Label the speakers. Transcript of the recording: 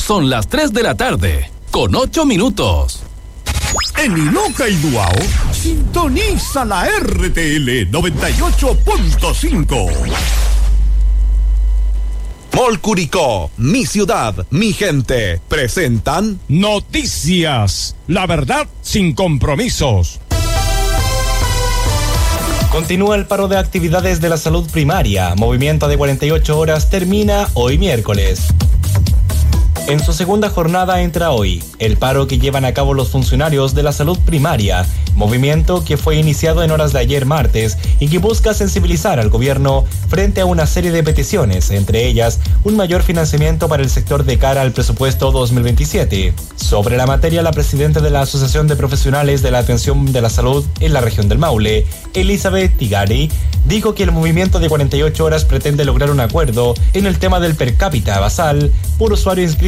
Speaker 1: Son las 3 de la tarde, con 8 minutos.
Speaker 2: En Iloca y Duao, sintoniza la RTL 98.5.
Speaker 3: Mall Curicó, mi ciudad, mi gente, presentan
Speaker 4: Noticias, la verdad sin compromisos.
Speaker 5: Continúa el paro de actividades de la salud primaria. Movimiento de 48 horas termina hoy miércoles. En su segunda jornada entra hoy el paro que llevan a cabo los funcionarios de la salud primaria, movimiento que fue iniciado en horas de ayer martes y que busca sensibilizar al gobierno frente a una serie de peticiones, entre ellas un mayor financiamiento para el sector de cara al presupuesto 2027. Sobre la materia, la presidenta de la Asociación de Profesionales de la Atención de la Salud en la región del Maule, Elizabeth Tigari, dijo que el movimiento de 48 horas pretende lograr un acuerdo en el tema del per cápita basal por usuario inscrito